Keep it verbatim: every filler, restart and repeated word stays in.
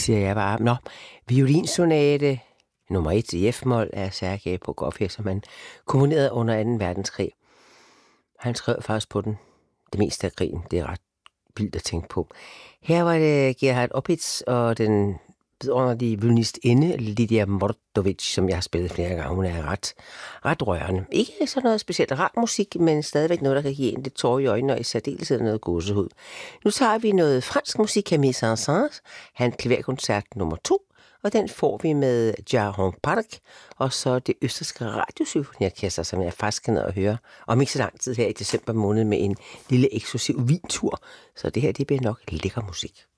siger jeg bare. Nå, violinsonate nummer et i F-mol af Sergej Prokofjev, som han komponerede under anden verdenskrig. Han skrev faktisk på den det meste af krigen. Det er ret vildt at tænke på. Her var det Gerhard Opitz og den vidunderlige violinistinde Lidia Mordovic, som jeg har spillet flere gange. Hun er ret, ret rørende. Ikke sådan noget specielt rar musik, men stadigvæk noget, der kan give en lidt tår i øjnene, og i særdeleshed noget gåsehud. Nu tager vi noget fransk musik, Camille Saint-Saëns, han klaverkoncert nummer to, og den får vi med Jaron Park, og så det østrigske radiosymfoniorkester, som jeg faktisk kan at høre om ikke så lang tid her i december måned med en lille eksklusiv vintur. Så det her, det bliver nok lækker musik.